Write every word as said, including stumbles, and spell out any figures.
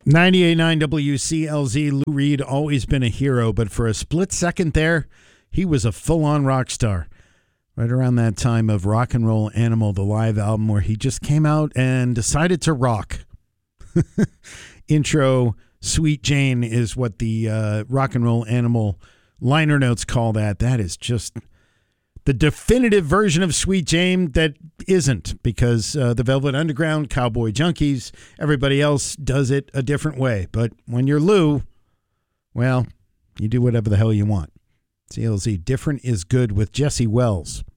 ninety-eight point nine W C L Z, Lou Reed, always been a hero, but for a split second there, he was a full-on rock star. Right around that time of Rock and Roll Animal, the live album, where he just came out and decided to rock. Intro, Sweet Jane is what the uh, Rock and Roll Animal liner notes call that. That is just the definitive version of Sweet Jane that isn't, because uh, the Velvet Underground, Cowboy Junkies, everybody else does it a different way. But when you're Lou, well, you do whatever the hell you want. C L Z, Different is Good with Jesse Wells.